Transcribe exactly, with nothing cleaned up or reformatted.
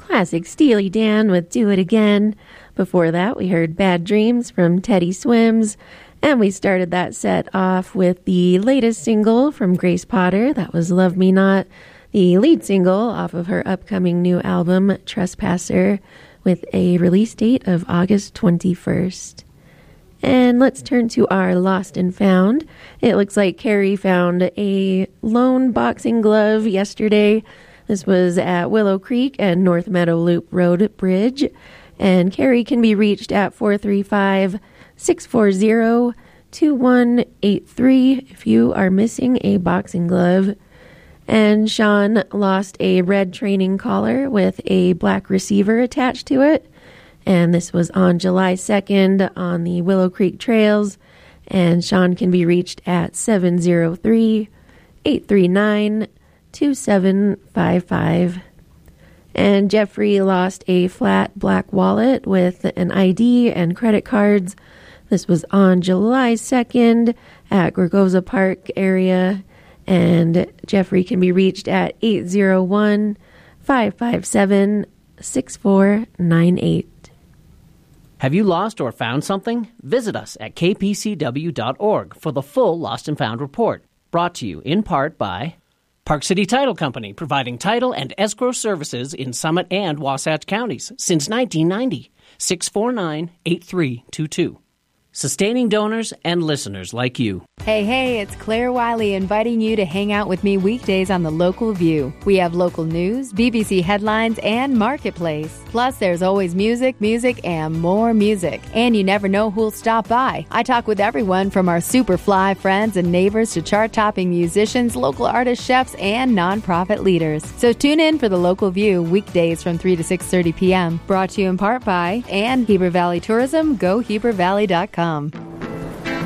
classic Steely Dan with Do It Again. Before that, we heard Bad Dreams from Teddy Swims. And we started that set off with the latest single from Grace Potter. That was Love Me Not, the lead single off of her upcoming new album, Trespasser, with a release date of August twenty-first. And let's turn to our Lost and Found. It looks like Carrie found a lone boxing glove yesterday. This was at Willow Creek and North Meadow Loop Road Bridge. And Carrie can be reached at four three five, six four zero, two one eight three if you are missing a boxing glove. And Sean lost a red training collar with a black receiver attached to it. And this was on July second on the Willow Creek Trails. And Sean can be reached at seven zero three, eight three nine, two seven five five. And Jeffrey lost a flat black wallet with an I D and credit cards. This was on July second at Gorgoza Park area. And Jeffrey can be reached at eight zero one, five five seven, six four nine eight. Have you lost or found something? Visit us at k p c w dot org for the full Lost and Found report. Brought to you in part by Park City Title Company, providing title and escrow services in Summit and Wasatch counties since nineteen ninety. six four nine, eight three two two. Sustaining donors and listeners like you. Hey, hey, it's Claire Wiley inviting you to hang out with me weekdays on The Local View. We have local news, B B C headlines, and Marketplace. Plus, there's always music, music, and more music. And you never know who'll stop by. I talk with everyone from our super fly friends and neighbors to chart-topping musicians, local artists, chefs, and nonprofit leaders. So tune in for The Local View weekdays from three to six thirty p.m. Brought to you in part by and Heber Valley Tourism, go heber valley dot com.